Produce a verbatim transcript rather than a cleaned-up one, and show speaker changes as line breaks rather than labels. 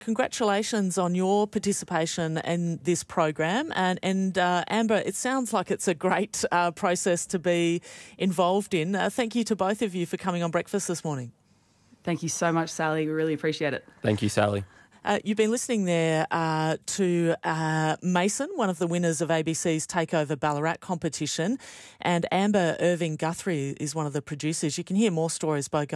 Congratulations on your participation in this program. And, and uh, Amber, it sounds like it's a great uh, process to be involved in. Uh, thank you to both of you for coming on Breakfast this morning.
Thank you so much, Sally. We really appreciate it.
Thank you, Sally.
Uh, you've been listening there uh, to uh, Mason, one of the winners of A B C's Takeover Ballarat competition, and Amber Irving Guthrie is one of the producers. You can hear more stories by going